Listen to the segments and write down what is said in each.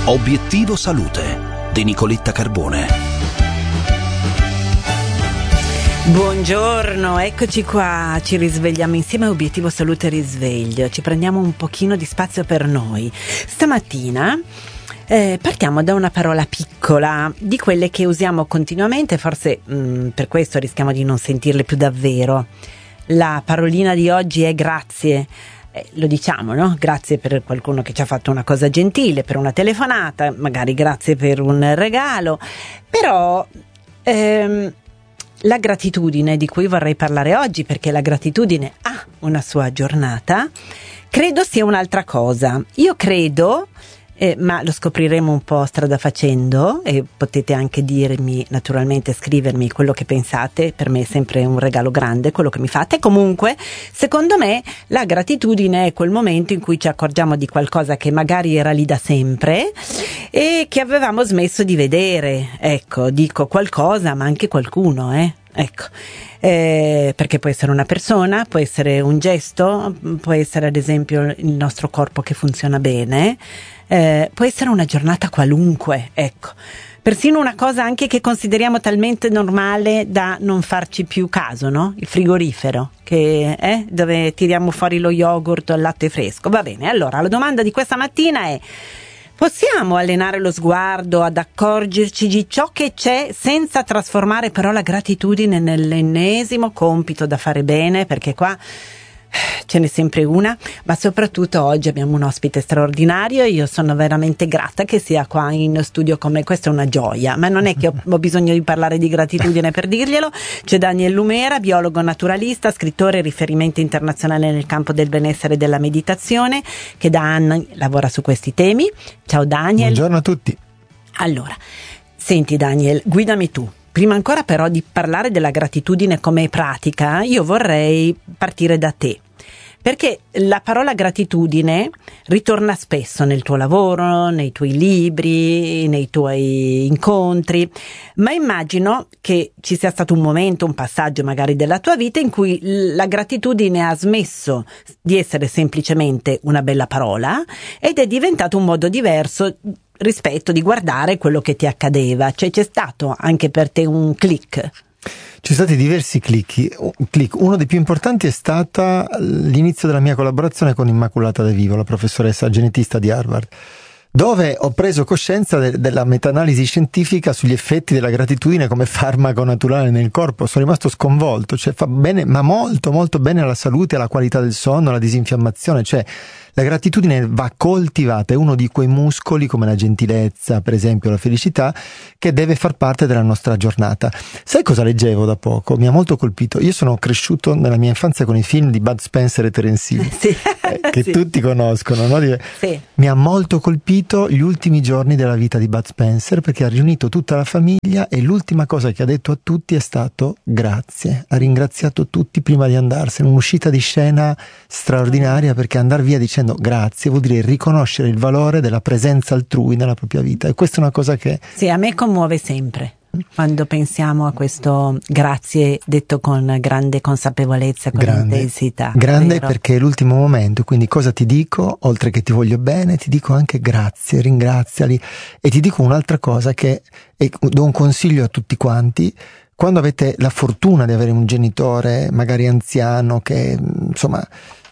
Obiettivo Salute di Nicoletta Carbone. Buongiorno, eccoci qua, ci risvegliamo insieme a Obiettivo Salute Risveglio, ci prendiamo un pochino di spazio per noi. Stamattina partiamo da una parola piccola, di quelle che usiamo continuamente, forse per questo rischiamo di non sentirle più davvero. La parolina di oggi è grazie. Lo diciamo, no? Grazie per qualcuno che ci ha fatto una cosa gentile, per una telefonata, magari grazie per un regalo, però la gratitudine di cui vorrei parlare oggi, perché la gratitudine ha una sua giornata, credo sia un'altra cosa. Io credo, ma lo scopriremo un po' strada facendo, e potete anche dirmi, naturalmente scrivermi quello che pensate, per me è sempre un regalo grande quello che mi fate. Comunque, secondo me la gratitudine è quel momento in cui ci accorgiamo di qualcosa che magari era lì da sempre e che avevamo smesso di vedere. Ecco, dico qualcosa, ma anche qualcuno, ecco. Perché può essere una persona, può essere un gesto, può essere ad esempio il nostro corpo che funziona bene, può essere una giornata qualunque, ecco, persino una cosa anche che consideriamo talmente normale da non farci più caso, no? Il frigorifero, che dove tiriamo fuori lo yogurt o il latte fresco. Va bene, allora la domanda di questa mattina è: possiamo allenare lo sguardo ad accorgerci di ciò che c'è senza trasformare però la gratitudine nell'ennesimo compito da fare bene? Perché qua ce n'è sempre una, ma soprattutto oggi abbiamo un ospite straordinario. Io sono veramente grata che sia qua in studio con me, questa è una gioia, ma non è che ho bisogno di parlare di gratitudine per dirglielo. C'è Daniel Lumera, biologo naturalista, scrittore e riferimento internazionale nel campo del benessere e della meditazione, che da anni lavora su questi temi. Ciao Daniel. Buongiorno a tutti. Allora, senti Daniel, guidami tu. Prima ancora però di parlare della gratitudine come pratica, io vorrei partire da te, perché la parola gratitudine ritorna spesso nel tuo lavoro, nei tuoi libri, nei tuoi incontri, ma immagino che ci sia stato un momento, un passaggio magari della tua vita in cui la gratitudine ha smesso di essere semplicemente una bella parola ed è diventato un modo diverso rispetto di guardare quello che ti accadeva. Cioè c'è stato anche per te un click? Ci sono stati diversi click. Uno dei più importanti è stata l'inizio della mia collaborazione con Immaculata De Vivo, la professoressa genetista di Harvard, dove ho preso coscienza della meta-analisi scientifica sugli effetti della gratitudine come farmaco naturale nel corpo. Sono rimasto sconvolto, cioè fa bene, ma molto molto bene alla salute, alla qualità del sonno, alla disinfiammazione. Cioè la gratitudine va coltivata, è uno di quei muscoli come la gentilezza, per esempio la felicità, che deve far parte della nostra giornata. Sai cosa leggevo da poco? Mi ha molto colpito. Io sono cresciuto nella mia infanzia con i film di Bud Spencer e Terence Hill, sì. che sì. tutti conoscono, no? Sì. Mi ha molto colpito gli ultimi giorni della vita di Bud Spencer, perché ha riunito tutta la famiglia e l'ultima cosa che ha detto a tutti è stato grazie. Ha ringraziato tutti prima di andarsene, un'uscita di scena straordinaria, perché andare via dicendo grazie vuol dire riconoscere il valore della presenza altrui nella propria vita, e questa è una cosa che sì, a me commuove sempre quando pensiamo a questo grazie detto con grande consapevolezza, con intensità. Grande, vero? Perché è l'ultimo momento, quindi cosa ti dico? Oltre che ti voglio bene, ti dico anche grazie, ringraziali. E ti dico un'altra cosa do un consiglio a tutti quanti: quando avete la fortuna di avere un genitore magari anziano che insomma,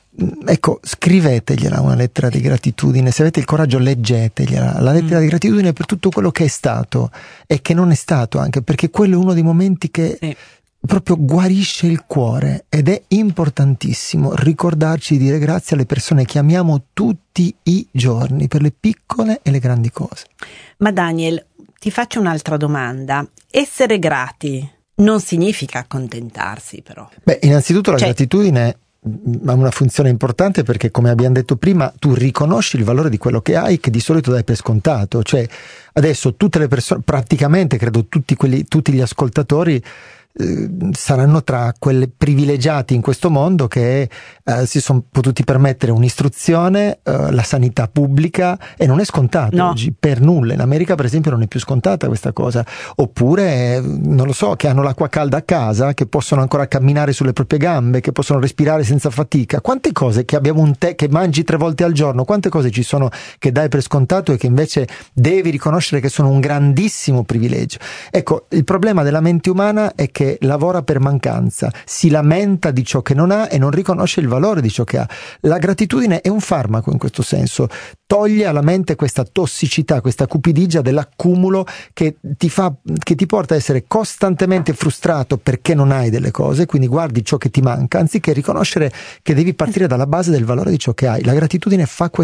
ecco, scrivetegliela una lettera di gratitudine. Se avete il coraggio, leggetegliela la lettera di gratitudine per tutto quello che è stato e che non è stato, anche perché quello è uno dei momenti che proprio guarisce il cuore, ed è importantissimo ricordarci di dire grazie alle persone che amiamo tutti i giorni, per le piccole e le grandi cose. Ma Daniel, ti faccio un'altra domanda. Essere grati non significa accontentarsi, però. Beh, innanzitutto la gratitudine ha una funzione importante, perché come abbiamo detto prima tu riconosci il valore di quello che hai, che di solito dai per scontato. Cioè adesso tutte le persone, praticamente credo tutti gli ascoltatori, saranno tra quelle privilegiati in questo mondo che si sono potuti permettere un'istruzione, la sanità pubblica, e non è scontato oggi per nulla. In America per esempio non è più scontata questa cosa. Oppure non lo so, che hanno l'acqua calda a casa, che possono ancora camminare sulle proprie gambe, che possono respirare senza fatica. Quante cose, che abbiamo un tè che mangi 3 volte al giorno, quante cose ci sono che dai per scontato e che invece devi riconoscere che sono un grandissimo privilegio. Ecco, il problema della mente umana è che lavora per mancanza, si lamenta di ciò che non ha e non riconosce il valore di ciò che ha. La gratitudine è un farmaco in questo senso, toglie alla mente questa tossicità, questa cupidigia dell'accumulo che ti porta a essere costantemente frustrato perché non hai delle cose, quindi guardi ciò che ti manca, anziché riconoscere che devi partire dalla base del valore di ciò che hai. La gratitudine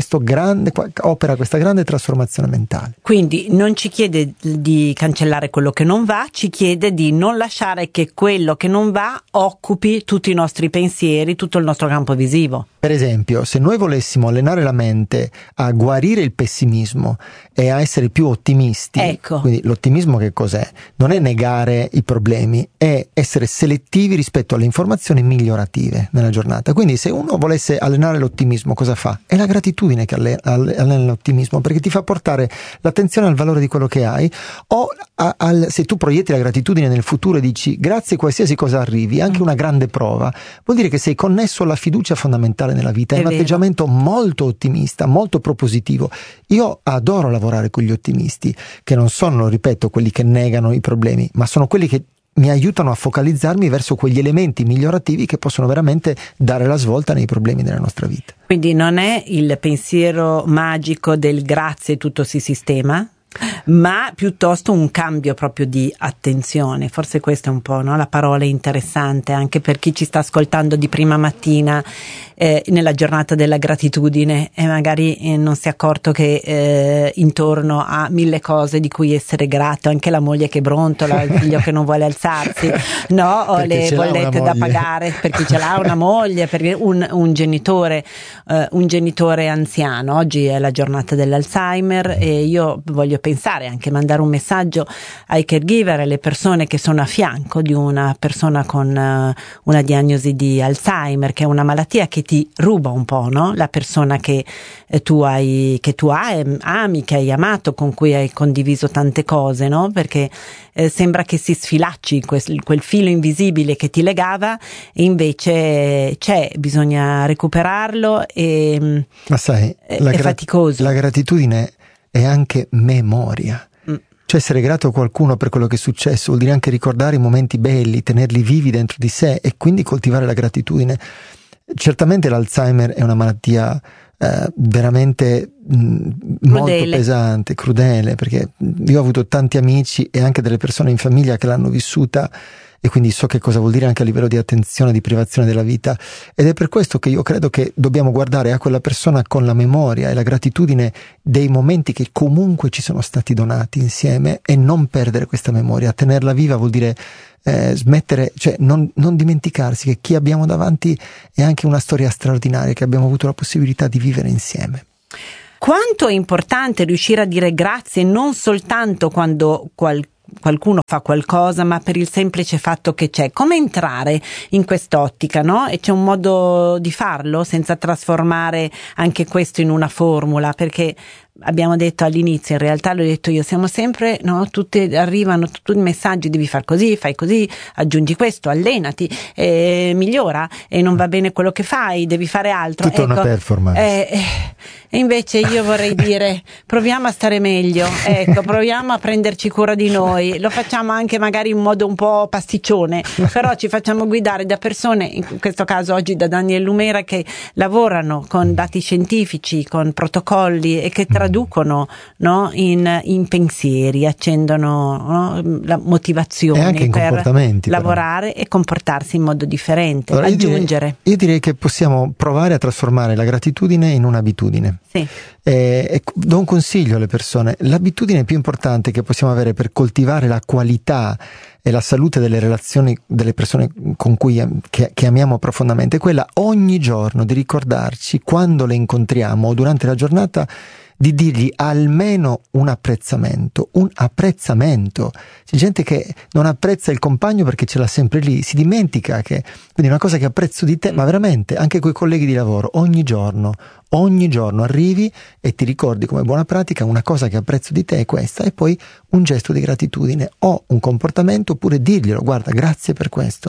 opera questa grande trasformazione mentale. Quindi non ci chiede di cancellare quello che non va, ci chiede di non lasciare che quello che non va occupi tutti i nostri pensieri, tutto il nostro campo visivo. Per esempio, se noi volessimo allenare la mente a guarire il pessimismo e a essere più ottimisti, ecco. Quindi l'ottimismo che cos'è? Non è negare i problemi, è essere selettivi rispetto alle informazioni migliorative nella giornata. Quindi se uno volesse allenare l'ottimismo, cosa fa? È la gratitudine che allena l'ottimismo, perché ti fa portare l'attenzione al valore di quello che hai, o se tu proietti la gratitudine nel futuro e dici grazie a qualsiasi cosa arrivi, anche una grande prova, vuol dire che sei connesso alla fiducia fondamentale nella vita. È un atteggiamento molto ottimista, molto propositivo. Io adoro lavorare con gli ottimisti, che non sono, ripeto, quelli che negano i problemi, ma sono quelli che mi aiutano a focalizzarmi verso quegli elementi migliorativi che possono veramente dare la svolta nei problemi della nostra vita. Quindi non è il pensiero magico del grazie tutto si sistema, ma piuttosto un cambio proprio di attenzione. Forse questa è un po', no, la parola interessante anche per chi ci sta ascoltando di prima mattina nella giornata della gratitudine e magari non si è accorto che intorno a 1000 cose di cui essere grato, anche la moglie che brontola, il figlio che non vuole alzarsi, no, o le bollette da pagare per chi ce l'ha, una moglie, perché un genitore anziano. Oggi è la giornata dell'Alzheimer e io voglio pensare, anche mandare un messaggio ai caregiver, alle persone che sono a fianco di una persona con una diagnosi di Alzheimer, che è una malattia che ti ruba un po', no? La persona che tu ami, che hai amato, con cui hai condiviso tante cose, no? Perché sembra che si sfilacci quel filo invisibile che ti legava, e invece bisogna recuperarlo ma sai, è faticoso. La gratitudine è anche memoria. Cioè essere grato a qualcuno per quello che è successo vuol dire anche ricordare i momenti belli, tenerli vivi dentro di sé e quindi coltivare la gratitudine. Certamente l'Alzheimer è una malattia veramente molto pesante, crudele, perché io ho avuto tanti amici e anche delle persone in famiglia che l'hanno vissuta e quindi so che cosa vuol dire anche a livello di attenzione, di privazione della vita, ed è per questo che io credo che dobbiamo guardare a quella persona con la memoria e la gratitudine dei momenti che comunque ci sono stati donati insieme e non perdere questa memoria. Tenerla viva vuol dire smettere, cioè non dimenticarsi che chi abbiamo davanti è anche una storia straordinaria che abbiamo avuto la possibilità di vivere insieme. Quanto è importante riuscire a dire grazie non soltanto quando qualcuno fa qualcosa, ma per il semplice fatto che c'è. Come entrare in quest'ottica, no? E c'è un modo di farlo senza trasformare anche questo in una formula, perché abbiamo detto all'inizio, in realtà l'ho detto io, siamo sempre, no? Arrivano tutti i messaggi, devi far così, fai così, aggiungi questo, allenati, migliora, e non va bene quello che fai, devi fare altro. Tutta una performance. E invece io vorrei dire, proviamo a stare meglio, proviamo a prenderci cura di noi, lo facciamo anche magari in modo un po' pasticcione, però ci facciamo guidare da persone, in questo caso oggi da Daniel Lumera, che lavorano con dati scientifici, con protocolli e che traducono, no, in pensieri, accendono, no, la motivazione e anche in per comportamenti, lavorare e comportarsi in modo differente, allora, aggiungere. Io direi che possiamo provare a trasformare la gratitudine in un'abitudine. Sì. Do un consiglio alle persone: l'abitudine più importante che possiamo avere per coltivare la qualità e la salute delle relazioni delle persone con cui che amiamo profondamente è quella ogni giorno di ricordarci, quando le incontriamo o durante la giornata, di dirgli almeno un apprezzamento. C'è gente che non apprezza il compagno perché ce l'ha sempre lì, si dimentica che, quindi una cosa che apprezzo di te, ma veramente anche coi colleghi di lavoro, ogni giorno arrivi e ti ricordi come buona pratica una cosa che apprezzo di te è questa, e poi un gesto di gratitudine o un comportamento, oppure dirglielo: guarda, grazie per questo.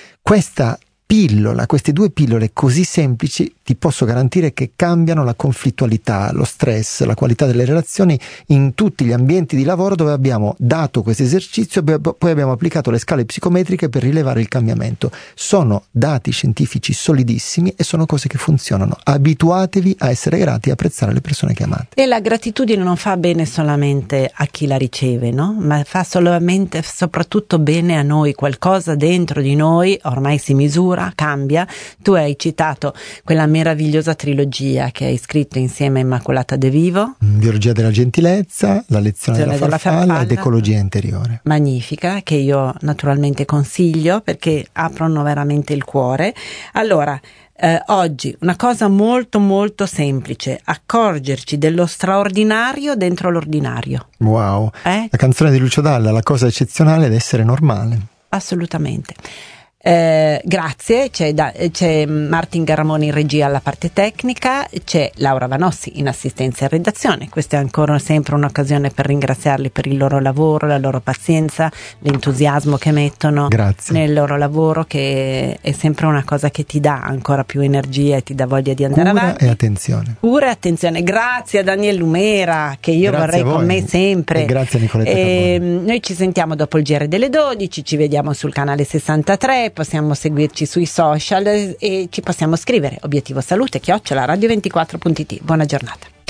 Queste 2 pillole così semplici ti posso garantire che cambiano la conflittualità, lo stress, la qualità delle relazioni in tutti gli ambienti di lavoro dove abbiamo dato questo esercizio e poi abbiamo applicato le scale psicometriche per rilevare il cambiamento. Sono dati scientifici solidissimi e sono cose che funzionano. Abituatevi a essere grati e apprezzare le persone che amate. E la gratitudine non fa bene solamente a chi la riceve, no? Ma fa soprattutto bene a noi. Qualcosa dentro di noi ormai si misura, cambia. Tu hai citato quella meravigliosa trilogia che hai scritto insieme a Immacolata De Vivo, Biologia della gentilezza, La lezione della farfalla ed Ecologia interiore. Magnifica, che io naturalmente consiglio perché aprono veramente il cuore. Allora, oggi una cosa molto molto semplice: accorgerci dello straordinario dentro l'ordinario. Wow, la canzone di Lucio Dalla, la cosa eccezionale è essere normale. Assolutamente. Grazie, c'è Martin Garamoni in regia alla parte tecnica, c'è Laura Vanossi in assistenza e redazione. Questa è ancora sempre un'occasione per ringraziarli per il loro lavoro, la loro pazienza, l'entusiasmo che mettono nel loro lavoro, che è sempre una cosa che ti dà ancora più energia e ti dà voglia di andare avanti. Cura e attenzione. Grazie a Daniel Lumera, che io vorrei con me sempre. E grazie a Nicoletta Carbone. Noi ci sentiamo dopo il GR delle 12, ci vediamo sul canale 63, possiamo seguirci sui social e ci possiamo scrivere obiettivosalute@radio24.it. Buona giornata.